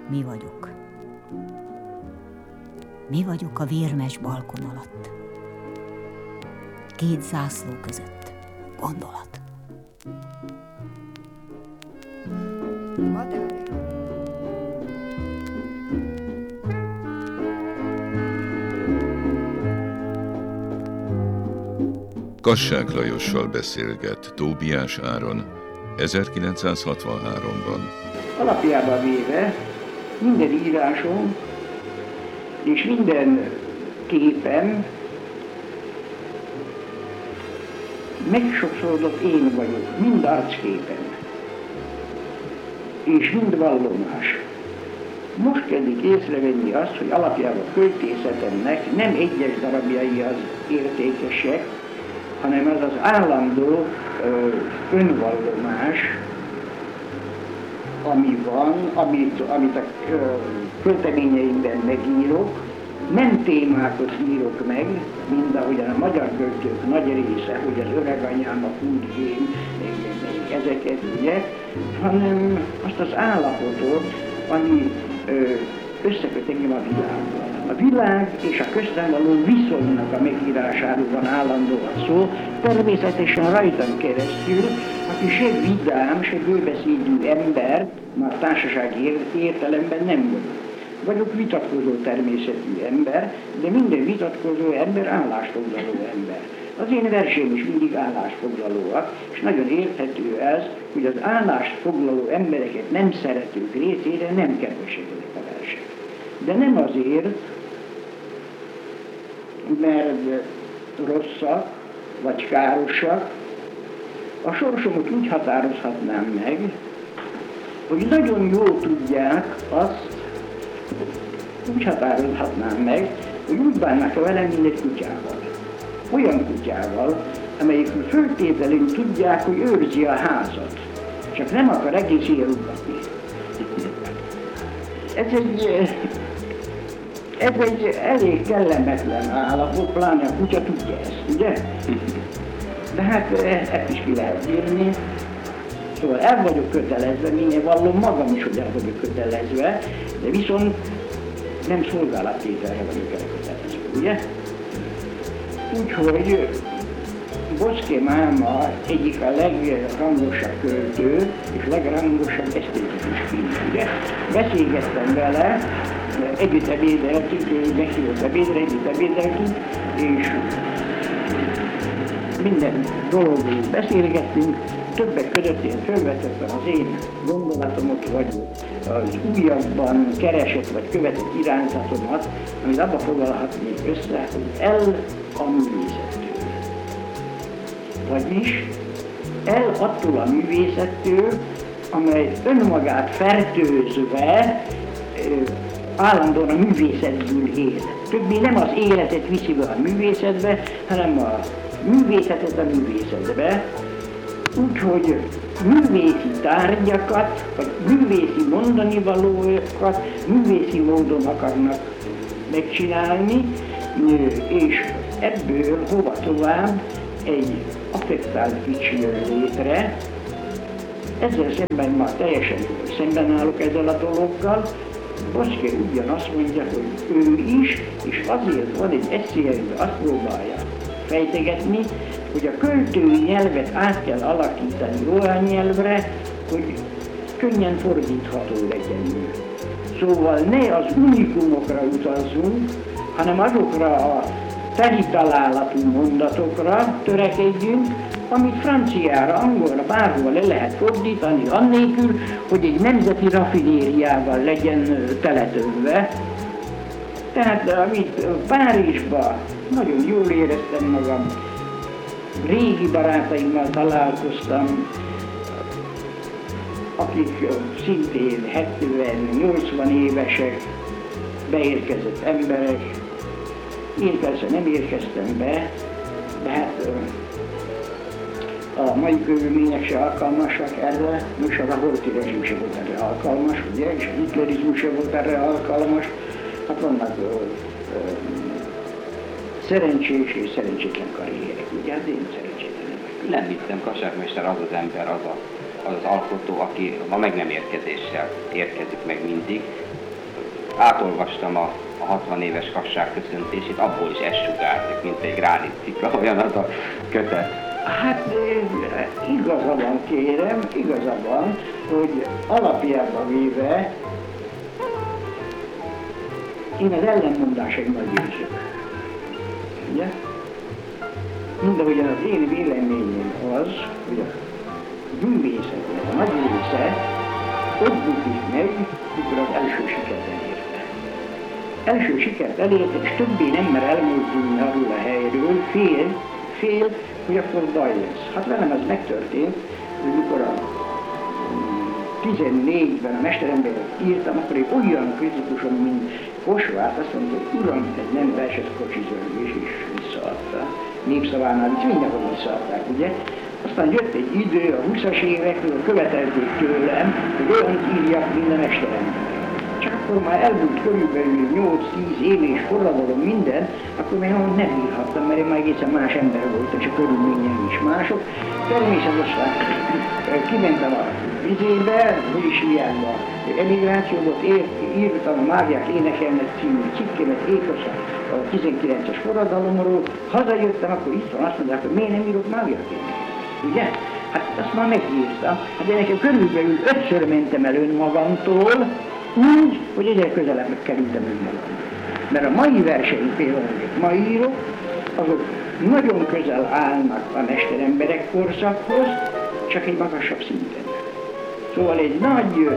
Mi vagyok. Mi vagyok a vérmes balkon alatt. Két zászló között. Gondolat. Kassák Lajossal beszélget Tóbiás Áron 1963-ban. Alapjában véve minden írásom és minden képem megsokszorodott én vagyok, mind arcképen, és mind vallomás. Most kezdik észrevenni azt, hogy alapjában a költészetemnek nem egyes darabjai az értékesek, hanem az az állandó önvallomás, ami van, amit a költeményeimben megírok, nem témákat írok meg, mint ahogyan a magyar költők nagy része, hogy az öreganyám, a Kútgén, még ezeket, ugye, hanem azt az állapotot, ami összeköt engem a világgal. A világ és a köztem való viszonynak a megírásáról van állandóan szó, természetesen rajtam keresztül, aki se vidám, se bőbeszédű ember, már társasági értelemben nem vagyok. Vagyok vitatkozó természetű ember, de minden vitatkozó ember állásfoglaló ember. Az én verseim is mindig állásfoglalóak, és nagyon érthető ez, hogy az állásfoglaló embereket nem szeretők részére nem kedvesednek a versek. De nem azért, mert rosszak vagy károsak, a sorsomat úgy határozhatnám meg, hogy nagyon jól tudják azt, úgy határozhatnám meg, hogy úgy bánnak velem, mint egy kutyával. Olyan kutyával, amelyik föltételén tudják, hogy őrzi a házat, csak nem akar egész ilyen ugatni. Ez egy elég kellemetlen állapot, pláne a kutya tudja ezt, ugye? De hát ezt is ki lehet írni. Szóval el vagyok kötelezve, mindjárt vallom magam is, hogy el vagyok kötelezve, de viszont nem szolgálattételre vagyok elkötelezve, ugye? Úgyhogy Boczky Máma egyik a legrangosabb költő és legrangosabb esztétikus könyv, ugye? Beszélgettem vele, együtt ebédeltünk, meghívott ebédre, együtt ebédeltünk, és minden dologról beszélgettünk, többek között én felvetettem az én gondolatomat, vagy az újabban keresett vagy követett irányzatomat, amit abba foglalhatnék össze, hogy el a művészettől. Vagyis el attól a művészettől, amely önmagát fertőzve állandóan a művészetből él. Többé nem az életet viszi be a művészetbe, hanem a művészetet a művészetbe. Úgyhogy művészi tárgyakat, vagy művészi mondani valókat művészi módon akarnak megcsinálni, és ebből hova tovább egy affektált kicsi jön létre. Ezzel szemben már teljesen szemben állok ezzel a dologgal. Boczky ugyanazt mondja, hogy ő is, és azért van egy eszélyeiben, azt próbálja fejtegetni, hogy a költői nyelvet át kell alakítani olyan nyelvre, hogy könnyen fordítható legyen. Szóval ne az unikumokra utazzunk, hanem azokra a telitalálatú mondatokra törekedjünk, amit franciára, angolra, bárhol le lehet fordítani, annélkül, hogy egy nemzeti raffinériával legyen teletölve. Tehát amit Párizsban nagyon jól éreztem magam, régi barátaimmal találkoztam, akik szintén 70-80 évesek, beérkezett emberek. Én persze nem érkeztem be, de hát a mai körülmények se alkalmasak erre, most a Horthy rezsim se volt erre alkalmas, ugye, és a hitlerizmus se volt erre alkalmas. Hát vannak szerencsés és szerencsétlen karrierek, ugye, hát én szerencsétlen vagyok. Nem hittem, Kassák-mester az az ember, az az alkotó, aki a meg nem érkezéssel érkezik meg mindig, átolvastam a 60 éves kasság köszöntését, abból is ez sugárzik, mint egy gránit cikla, olyan az a kötet. Hát igaza van, kérem, igaza van, hogy alapjában véve én az ellenmondásaimmal győzök. Ugye? Mindahogyan az én véleményem az, hogy a művészetnek a nagy része ott bukik meg, mikor az első sikert elérte. Első sikert elérte, és többé nem mer elmozdulni arról a helyről, fél, hogy akkor baj lesz. Hát velem ez megtörtént, hogy mikor a 14-ben a Mesteremberet írtam, akkor egy olyan kritikusom, mint Kossuth, azt mondta, hogy uram, ez nem verset kocsizörgés, és visszaadta. Népszavánál is mindenhol visszaadták, ugye? Aztán jött egy idő a 20-as évekről, követelték tőlem, hogy olyant írjak, mint a Mesterember. Csak akkor már elmúlt körülbelül 8-10 év és forradalom minden, akkor már nem írhattam, mert én már egészen más ember voltam, csak körülményem is mások. Természetesen kimentem a vizébe, hogy is hívják a emigrációt, írtam a Máriák énekelnek című cikkemet époszra a 19-es forradalomról. Hazajöttem, akkor itt van, azt mondják, hogy miért nem írok Máriák énekelnek, ugye? Hát azt már megírtam, hát én nekem körülbelül 5-ször mentem el önmagamtól, úgy, hogy egyre közelebb kerültem önmagamtól. Mert a mai verseim például, amit ma írok, azok nagyon közel állnak a mesteremberek korszakhoz, csak egy magasabb szinten. Szóval egy nagy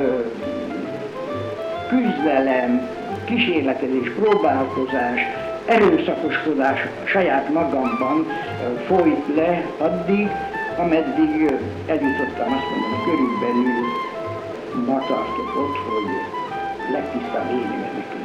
küzdelem, kísérletezés, próbálkozás, erőszakoskodás saját magamban folyt le addig, ameddig eljutottam, azt mondom, körülbelül ma tartok ott, hogy legtisztább énemet